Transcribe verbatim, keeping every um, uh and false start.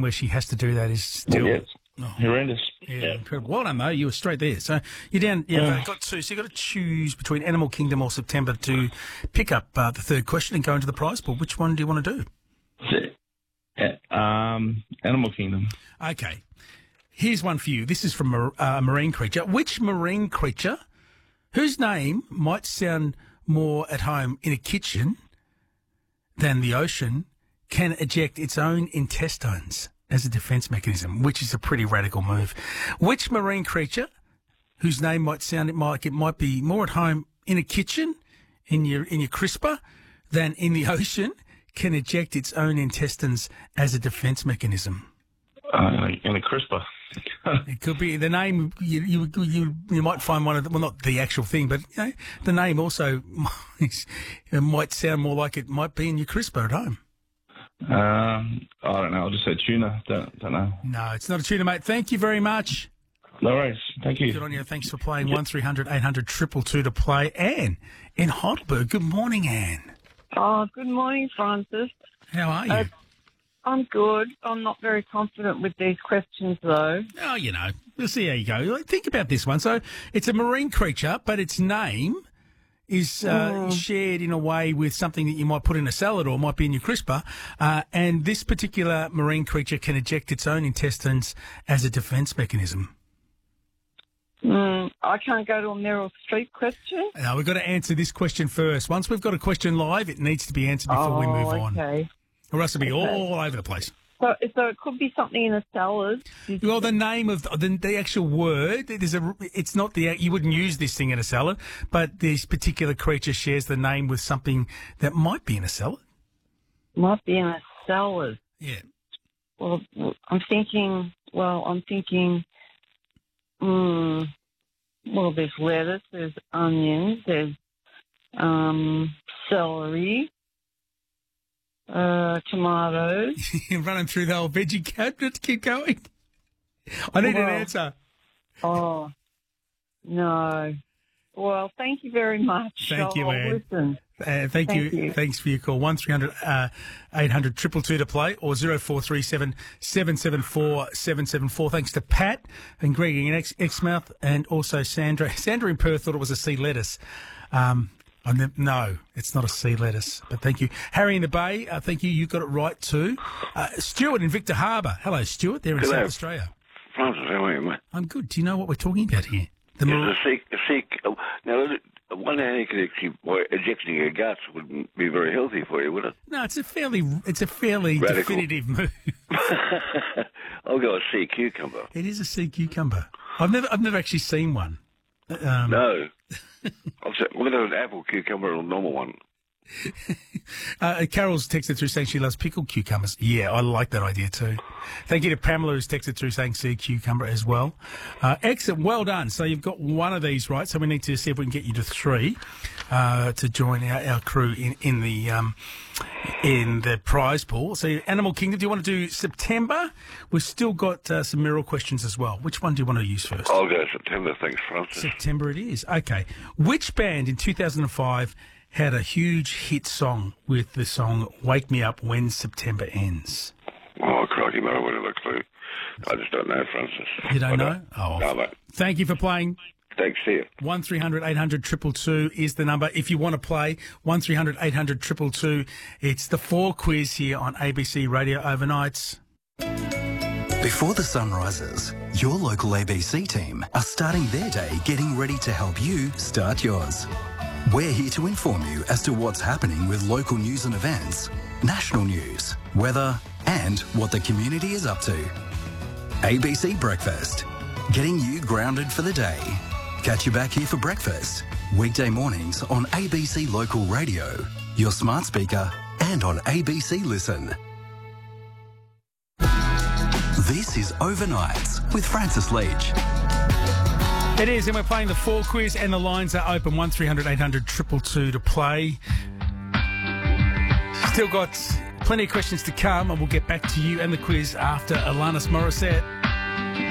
where she has to do that is still... Yes. Oh, horrendous. yeah, Yeah. incredible. Well done, though. You were straight there. So you're down... You've Yeah. uh, got two. So you've got to choose between Animal Kingdom or September to pick up uh, the third question and go into the prize pool. Which one do you want to do? Yeah. Um, Animal Kingdom. Okay. Here's one for you. This is from a uh, marine creature. Which marine creature whose name might sound more at home in a kitchen than the ocean can eject its own intestines as a defence mechanism, which is a pretty radical move? Which marine creature whose name might sound it might it might be more at home in a kitchen in your in your crisper than in the ocean can eject its own intestines as a defence mechanism? Uh, in a crisper. It could be the name. You, you you you might find one of the, well, not the actual thing, but you know, the name also might, it might sound more like it might be in your crisper at home. Um, I don't know. I'll just say tuna. Don't don't know. No, it's not a tuna, mate. Thank you very much. No worries. Thank you. Good on you. Thanks for playing. One three hundred eight hundred triple two to play. Anne in Heidelberg. Good morning, Anne. Oh, good morning, Francis. How are you? Uh, I'm good. I'm not very confident with these questions, though. Oh, you know, we'll see how you go. Think about this one. So it's a marine creature, but its name is uh, Mm. shared in a way with something that you might put in a salad or might be in your crisper. Uh, and this particular marine creature can eject its own intestines as a defence mechanism. Mm, I can't go to a Meryl Streep question. Now, we've got to answer this question first. Once we've got a question live, it needs to be answered before oh, we move on. okay. Or else it'll be Okay. all over the place. So, so it could be something in a salad. Well, the name of the, the actual word, there's a, it's not the, you wouldn't use this thing in a salad, but this particular creature shares the name with something that might be in a salad. Might be in a salad. Yeah. Well, I'm thinking, well, I'm thinking, mm, well, there's lettuce, there's onions, there's um, celery. Uh, tomatoes. You're running through the whole veggie cabinet. Keep going. I need Well, an answer. Oh, no. Well, thank you very much. Thank you, I'll Anne. listen. Uh, thank, Thank you. you. Thanks for your call. One three hundred eight hundred triple two to play or zero four three seven seven seven four seven seven four. Thanks to Pat and Greg in Ex- Exmouth and also Sandra. Sandra in Perth thought it was a sea lettuce. Um, I ne- no, it's not a sea lettuce, but thank you. Harry in the Bay, uh, thank you. You got it right too. Uh, Stuart in Victor Harbour. Hello, Stuart. They're in Hello. South Australia. Francis, how are you, mate? I'm good. Do you know what we're talking about here? The Yes, mar- a seek, a seek. Oh, now, one hand could actually, well, ejecting your guts wouldn't be very healthy for you, would it? no, it's a fairly, it's a fairly Radical. definitive move. I'll go a sea cucumber. It is a sea cucumber. I've never, I've never actually seen one. Um, No. I'll say, whether an apple cucumber or a normal one. Uh, Carol's texted through saying she loves pickled cucumbers. Yeah, I like that idea too. Thank you to Pamela who's texted through saying sea cucumber as well. Uh, excellent, well done. So you've got one of these right. So we need to see if we can get you to three uh, to join our, our crew in in the um, in the prize pool. So Animal Kingdom. Do you want to do September? We've still got uh, some Meryl questions as well. Which one do you want to use first? I'll go September, thanks, Francis. September it is. Okay. Which band in two thousand five had a huge hit song with the song Wake Me Up When September Ends? Oh, crikey, mate, I wouldn't have a clue. I just don't know, Francis. You don't I know? Oh. No, mate. Thank you for playing. Thanks, see you. one three hundred eight hundred two two two is the number. If you want to play, one three hundred eight hundred two two two. It's the four quiz here on A B C Radio Overnights. Before the sun rises, your local A B C team are starting their day getting ready to help you start yours. We're here to inform you as to what's happening with local news and events, national news, weather, and what the community is up to. A B C Breakfast, getting you grounded for the day. Catch you back here for breakfast, weekday mornings on A B C Local Radio, your smart speaker, and on A B C Listen. This is Overnights with Francis Leach. It is, and we're playing the four quiz, and the lines are open. one three hundred eight hundred two two two to play. Still got plenty of questions to come, and we'll get back to you and the quiz after Alanis Morissette.